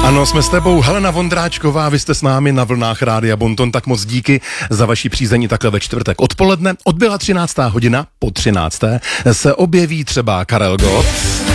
Ano, jsme s tebou, Helena Vondráčková, vy jste s námi na vlnách Rádia Bonton, tak moc díky za vaši přízeň takhle ve čtvrtek odpoledne. Odbyla 13. hodina, po 13. se objeví třeba Karel Gott.